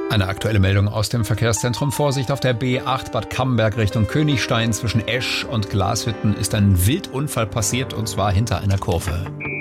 Eine aktuelle Meldung aus dem Verkehrszentrum. Vorsicht auf der B8 Bad Camberg Richtung Königstein. Zwischen Esch und Glashütten ist ein Wildunfall passiert, und zwar hinter einer Kurve.